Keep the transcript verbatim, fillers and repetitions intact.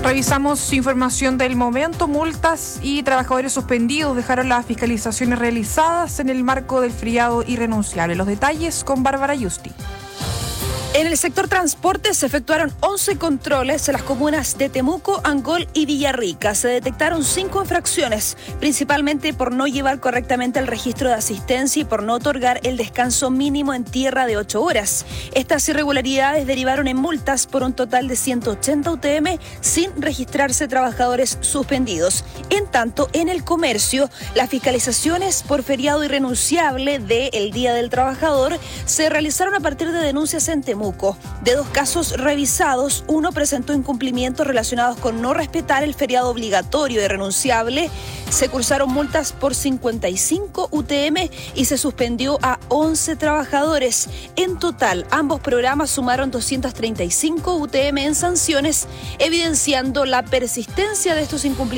Revisamos información del momento. Multas y trabajadores suspendidos dejaron las fiscalizaciones realizadas en el marco del feriado irrenunciable. Los detalles con Bárbara Yusti. En el sector transporte se efectuaron once controles en las comunas de Temuco, Angol y Villarrica. Se detectaron cinco infracciones, principalmente por no llevar correctamente el registro de asistencia y por no otorgar el descanso mínimo en tierra de ocho horas. Estas irregularidades derivaron en multas por un total de ciento ochenta U T M sin registrarse trabajadores suspendidos. En tanto, en el comercio, las fiscalizaciones por feriado irrenunciable del Día del Trabajador se realizaron a partir de denuncias en Temuco. De dos casos revisados, uno presentó incumplimientos relacionados con no respetar el feriado obligatorio y renunciable. Se cursaron multas por cincuenta y cinco U T M y se suspendió a once trabajadores. En total, ambos programas sumaron doscientos treinta y cinco U T M en sanciones, evidenciando la persistencia de estos incumplimientos